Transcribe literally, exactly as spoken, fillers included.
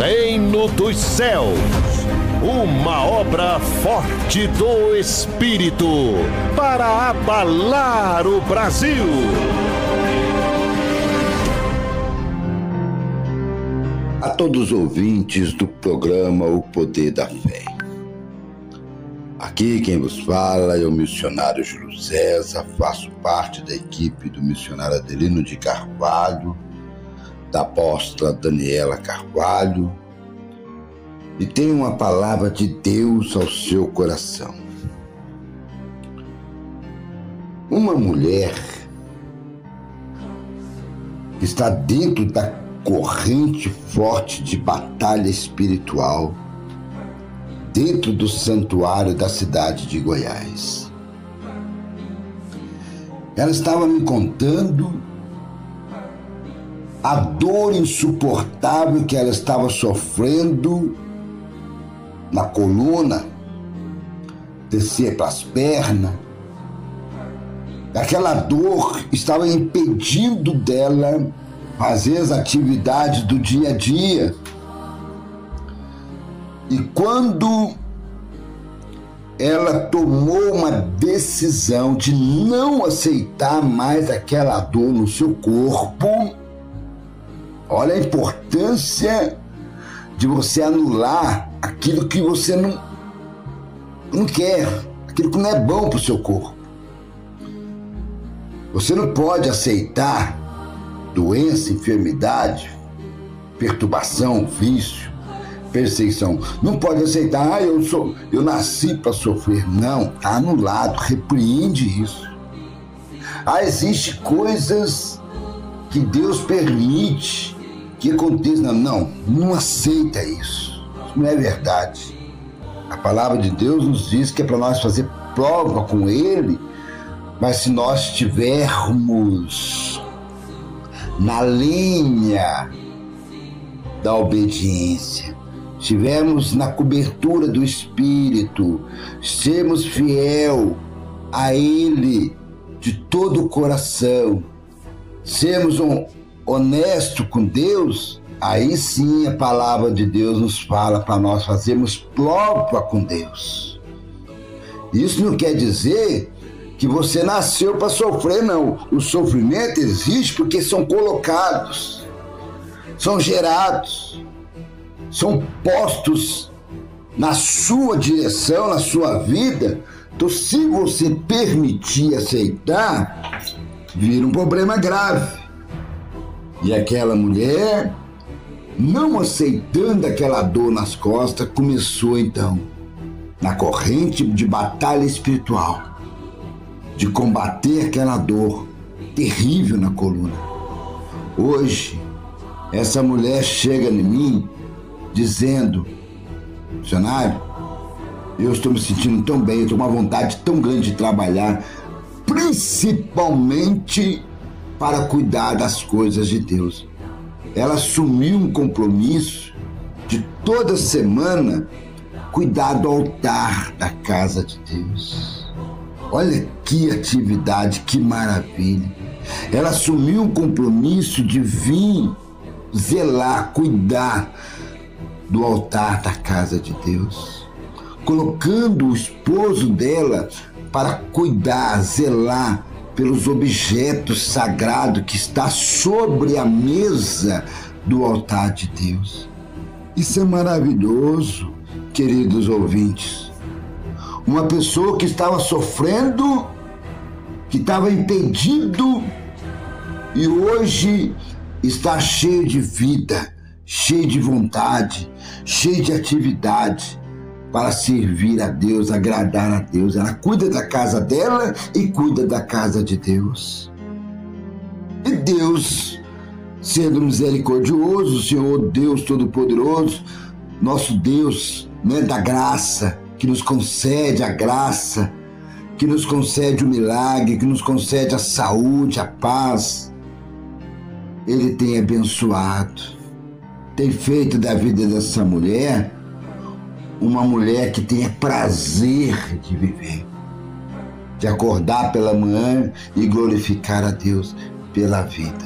Reino dos Céus, uma obra forte do Espírito para abalar o Brasil. A todos os ouvintes do programa O Poder da Fé. Aqui quem vos fala é o missionário Júlio César, faço parte da equipe do missionário Adelino de Carvalho, da apóstola Daniela Carvalho, e tenho uma palavra de Deus ao seu coração. Uma mulher que está dentro da corrente forte de batalha espiritual dentro do santuário da cidade de Goiás. Ela estava me contando a dor insuportável que ela estava sofrendo na coluna, descer para as pernas. Aquela dor estava impedindo dela fazer as atividades do dia a dia. E quando ela tomou uma decisão de não aceitar mais aquela dor no seu corpo, olha a importância de você anular aquilo que você não, não quer, aquilo que não é bom para o seu corpo. Você não pode aceitar doença, enfermidade, perturbação, vício, perseguição. Não pode aceitar, ah, eu, sou, eu nasci para sofrer. Não, está anulado, repreende isso. Ah, existem coisas que Deus permite que aconteça. Não, não, não aceita isso. Isso não é verdade. A palavra de Deus nos diz que é para nós fazer prova com Ele, mas se nós estivermos na linha da obediência, estivermos na cobertura do Espírito, sermos fiel a Ele de todo o coração, sermos um honesto com Deus, aí sim a palavra de Deus nos fala para nós fazermos prova com Deus. Isso não quer dizer que você nasceu para sofrer, não. O sofrimento existe porque são colocados, são gerados, são postos na sua direção, na sua vida. Então, se você permitir aceitar, vira um problema grave. E aquela mulher, não aceitando aquela dor nas costas, começou então na corrente de batalha espiritual, de combater aquela dor terrível na coluna. Hoje, essa mulher chega em mim dizendo: missionário, eu estou me sentindo tão bem, eu estou com uma vontade tão grande de trabalhar, principalmente para cuidar das coisas de Deus. Ela assumiu um compromisso de toda semana cuidar do altar da casa de Deus. Olha que atividade, que maravilha. Ela assumiu um compromisso de vir zelar, cuidar do altar da casa de Deus, colocando o esposo dela para cuidar, zelar pelos objetos sagrados que está sobre a mesa do altar de Deus. Isso é maravilhoso, queridos ouvintes. Uma pessoa que estava sofrendo, que estava impedido, e hoje está cheio de vida, cheio de vontade, cheio de atividade para servir a Deus, agradar a Deus. Ela cuida da casa dela e cuida da casa de Deus. E Deus, sendo misericordioso, Senhor Deus Todo-Poderoso, nosso Deus, né, da graça, que nos concede a graça, que nos concede o milagre, que nos concede a saúde, a paz. Ele tem abençoado, tem feito da vida dessa mulher uma mulher que tenha prazer de viver, de acordar pela manhã e glorificar a Deus pela vida.